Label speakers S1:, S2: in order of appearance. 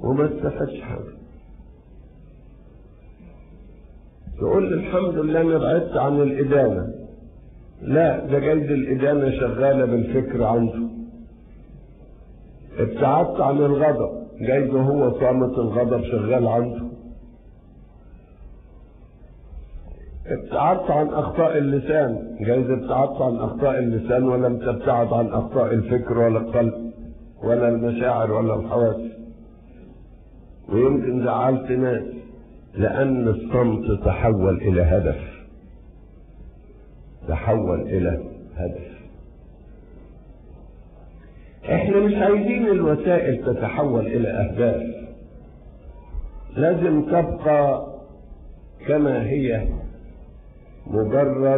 S1: وما استفادش حاجة. تقول لي الحمد لله انا بعدت عن الإدانة. لا، ده جايز الإدانة شغالة بالفكر عنده. ابتعدت عن الغضب، جايز هو صامت الغضب شغال عنده. ابتعدت عن أخطاء اللسان، جايز ابتعدت عن أخطاء اللسان ولم تبتعد عن أخطاء الفكر ولا القلب ولا المشاعر ولا الحواس. ويمكن زعلت ناس لأن الصمت تحول إلى هدف. تحول إلى هدف. احنا مش عايزين الوسائل تتحول إلى أهداف، لازم تبقى كما هي، مجرد